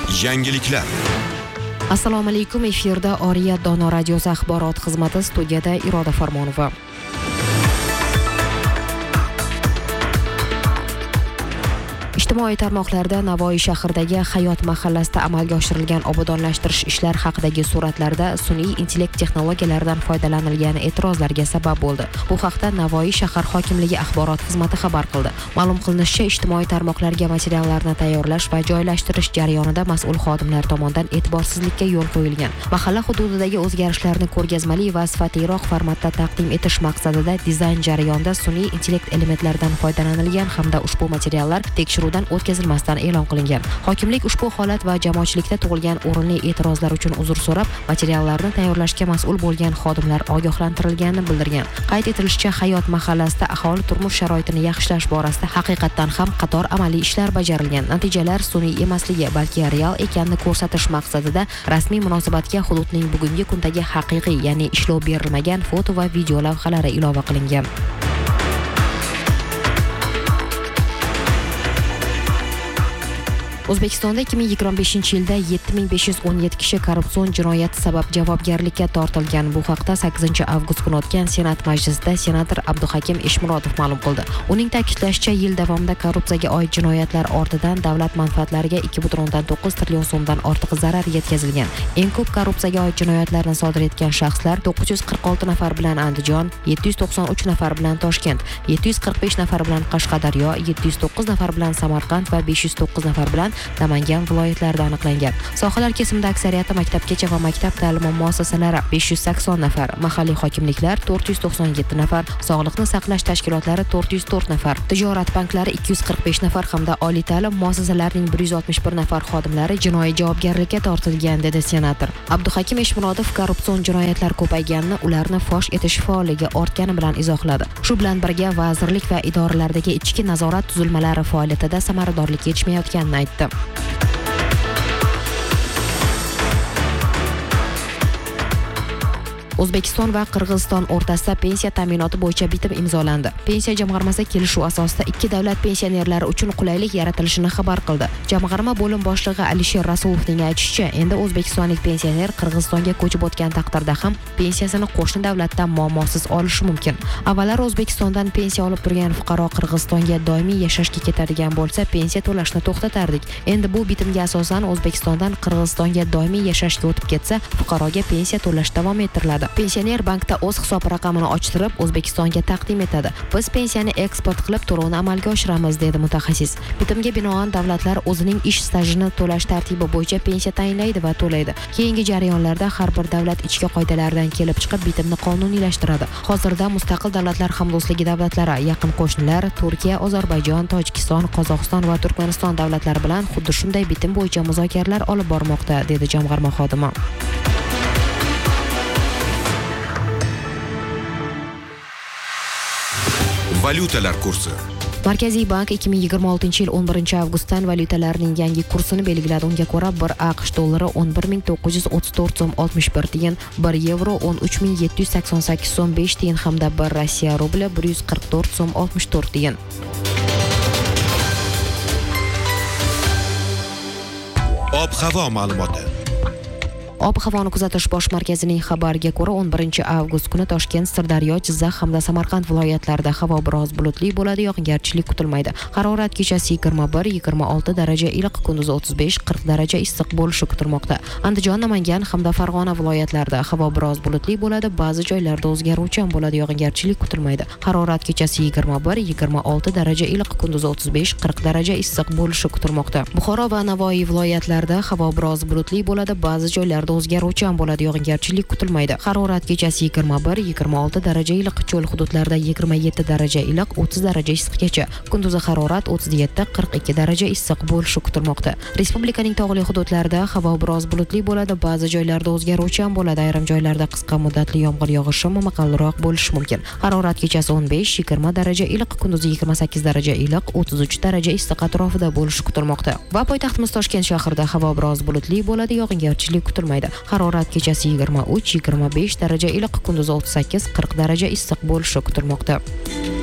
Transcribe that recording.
Yangiliklar. Assalomu alaykum, efirda Oriyat Dono radiosi axborot xizmati, studiyada Iroda Farmonova. Ijtimoiy tarmoqlarda Navoiy shahridagi Hayot mahallasida amalga oshirilgan obodonlashtirish ishlari haqidagi suratlarda sun'iy intellekt texnologiyalaridan foydalanilgani e'tirozlarga sabab bo'ldi. Bu haqda Navoiy shahar hokimligi axborot xizmati xabar qildi. Ma'lum qilinishicha, ijtimoiy tarmoqlarga materiallarni tayyorlash va joylashtirish jarayonida mas'ul xodimlar tomonidan e'tiborsizlikka yo'l qo'yilgan. Mahalla hududidagi o'zgarishlarni ko'rgazmali va sifatliroq formatda taqdim etish maqsadida dizayn jarayonida sun'iy intellekt elementlaridan foydalanilgan hamda ushbu materiallar tekshiruvdan o'tkazilmasdan e'lon qilingan. Hokimlik ushbu holat va jamoatchilikda tug'ilgan o'rinli e'tirozlar uchun uzr so'rab, materiallarni tayyorlashga mas'ul bo'lgan xodimlar ogohlantirilganini bildirgan. Qayd etilishicha, Hayot mahallasida aholi turmush sharoitini yaxshilash borasida haqiqatan ham qator amaliy ishlar bajarilgan. Natijalar sun'iy emasligi, balki real ekanini ko'rsatish maqsadida rasmiy munosabatga hududning bugungi kundagi haqiqiy, ya'ni ishlov berilmagan foto va video lavhalari ilova qilingan. O'zbekistonda 2025-yilda 7517 kishi korrupsion jinoyati sabab javobgarlikka tortilgan. Bu haqda 8-avgust kuni o'tgan Senat majlisida senator Abduhakim Eshmurodov ma'lum qildi. Uning ta'kidlashicha, yil davomida korrupsiyaga oid jinoyatlar ortidan davlat manfaatlariga 2,9 trillion so'mdan ortiq zarar yetkazilgan. Eng ko'p korrupsiyaga oid jinoyatlarni sodir etgan shaxslar 946 nafar bilan Andijon, 793 nafar bilan Toshkent, 745 nafar bilan Qashqadaryo, 709 nafar bilan Samarqand va 509 nafar bilan Namangan viloyatlarida aniqlangan. Sohalar kesimida aksariyati maktabgacha va maktab ta'limi muassasalari 580 nafar, mahalliy hokimliklar 497 nafar, sog'liqni saqlash tashkilotlari 404 nafar, tijorat banklari 245 nafar hamda oliy ta'lim muassasalarining 161 nafar xodimlari jinoiy javobgarlikka tortilgan, dedi senator. Abduhakim Eshmurodov korrupsion jinoyatlar ko'payganini, ularni fosh etish faolligi ortgani bilan izohladi. Shu bilan birga vazirlik va idoralardagi ichki nazorat tuzilmalari faoliyatida samaradorlik yetishmayotganini aytdi. O'zbekiston va Qirg'iziston o'rtasida pensiya ta'minoti bo'yicha bitim imzolandi. Pensiya jamg'armasi kelishuv asosida ikki davlat pensionerlari uchun qulaylik yaratilishini xabar qildi. Jamg'arma bo'lim boshlig'i Alisher Rasulovning aytishicha, endi o'zbekistonlik pensioner Qirg'izistonga ko'chib o'tgan taqdirda ham pensiyasini qo'shni davlatdan muammosiz olishi mumkin. Avvallar O'zbekistondan pensiya olib turgan fuqaro Qirg'izistonga doimiy yashashga ketadigan bo'lsa, pensiya to'lashni to'xtatardik. Endi bu bitimga asosan O'zbekistondan Qirg'izistonga doimiy yashashga o'tib ketsa, fuqaroga pensiya to'lash davom ettiriladi. Pensioner bankda o'z hisob raqamini ochtirib, O'zbekistonga taqdim etadi. Biz pensiyani eksport qilib to'lovni amalga oshiramiz, dedi mutaxassis. Bitimga binoan davlatlar o'zining ish stajini to'lash tartibi bo'yicha pensiya tayinlaydi va to'laydi. Keyingi jarayonlarda har bir davlat ichki qoidalardan kelib chiqib bitimni qonuniylashtiradi. Hozirda mustaqil davlatlar hamdo'stligi davlatlari, yaqin qo'shnilar Turkiya, Ozarbayjon, Tojikiston, Qozog'iston va Turkmaniston davlatlari bilan xuddi shunday bitim bo'yicha muzokaralar olib bormoqda, dedi jamg'arma xodimi. Valyutalar kursi. Markaziy bank 2026-yil 11-avgustdan valyutalarning yangi kursini belgiladi. Unga ko'ra 1 AQSh dollari 11934 so'm 61 tiyin, 1 yevro 13788 so'm 5 tiyin hamda 1 Rossiya rubli 144 so'm 64 tiyin. Ob-havo ma'lumoti. Ob-havoni kuzatish bosh markazining xabariga ko'ra 11-avgust kuni Toshkent, Sirdaryo, Jizzax hamda Samarqand viloyatlarida havo biroz bulutli bo'ladi, yog'ingarchilik kutilmaydi. Harorat kechasi 21-26 daraja iliq, kunduzi 35-40 daraja issiq bo'lishi kutilmoqda. Andijon, Namangan hamda Farg'ona viloyatlarida havo biroz bulutli bo'ladi, ba'zi joylarda o'zgaruvchan bo'ladi, yog'ingarchilik kutilmaydi. Harorat kechasi 21-26 daraja iliq, kunduzi 35-40 daraja issiq bo'lishi kutilmoqda. Buxoro va Navoiy viloyatlarida havo biroz bulutli bo'ladi, ba'zi joylarda o'zgaruvchan bo'ladi, yog'ingarchilik kutilmaydi. Harorat kechasi 21-26 daraja iliq, cho'l hududlarda 27 daraja iliq, 30 daraja issiqgacha. Kunduzi harorat 37-42 daraja issiq bo'lishi kutilmoqda. Respublikaning tog'li hududlarida havo biroz bulutli bo'ladi, ba'zi joylarda o'zgaruvchan bo'ladi, ayrim joylarda qisqa muddatli yomg'ir yog'ishi momaqaldiroq bo'lishi mumkin. Harorat kechasi 15-20 daraja iliq, kunduzi 28 daraja iliq, 33 daraja issiq atrofida bo'lishi kutilmoqda. Va poytaxtimiz Toshkent shahrida havo biroz bulutli bo'ladi, yog'ingarchilik kutilmaydi. Harorat kechasi 23-25 daraja iliq, kunduzi 38-40 daraja issiq bo'lishi kutilmoqda.